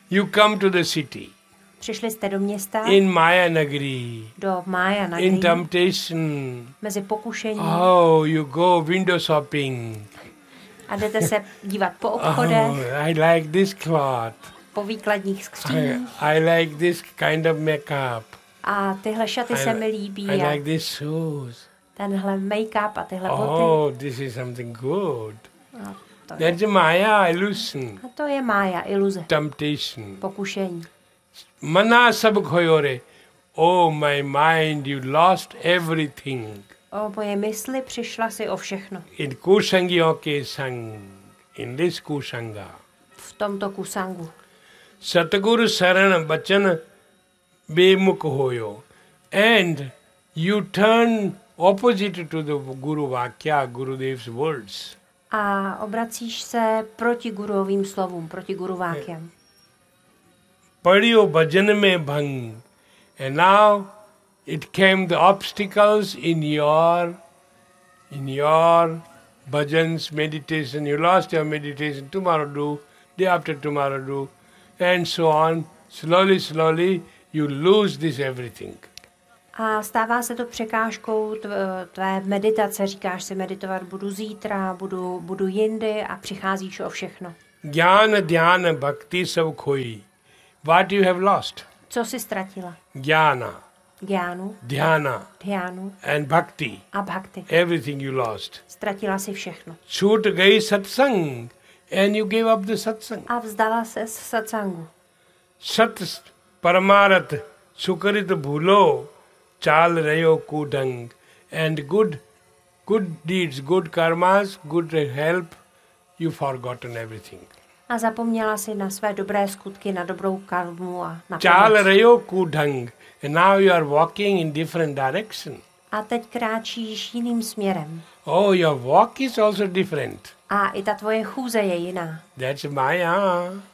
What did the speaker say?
You come to the city. Přišli jste do města, In Maya Nagari. do Mája In Nagari, temptation. mezi pokušením Oh, you go window shopping. a jdete se dívat po obchodech, Oh, I like this cloth. po výkladních skříních I like this kind of makeup. a tyhle šaty se mi líbí I a like these shoes. tenhle make-up a tyhle boty. Oh, this is something good. A to je, That's a Maya illusion. a to je Mája, iluze, Temptation. pokušení. Mana sab khoyore. Oh, my mind, you lost everything. O moje mysli přišla si o všechno. In kusangyo ke sang. In this kusanga. V tomto kusangu. Satguru Saran Bachan Bemukh hoyo. And you turn opposite to the Guru Vakya, Gurudev's words. A obracíš se proti guruovým slovům, proti Guru Vákyam. Padiyo bhajan mein bhang. And now it came the obstacles in your bhajans, meditation. You lost your meditation, tomorrow do, day after tomorrow do, and so on. Slowly, slowly, you lose this everything. A stává se to překážkou tvé meditace. Říkáš si, meditovat budu zítra, budu jindy a přicházíš o všechno. Jnana, dhyana, bhakti sab khoi. What you have lost? Co jsi ztratila? Jnana, Gyánu, dhyana, dhyánu and bhakti. a bhakti. Everything you lost. Ztratila si všechno. Chut gayi satsang, and you gave up the satsang. A vzdala se z satsangu. Sat paramarat sukarit bhulo chal rayo kudang. And good deeds, good karmas, good help, you forgotten everything. A zapomněla si na své dobré skutky, na dobrou karmu a na Chal pomoc. rayo kudang. And now you are walking in different direction. A teď kráčíš jiným směrem. Oh, your walk is also different. A i ta tvoje chůze je jiná. That's Maya.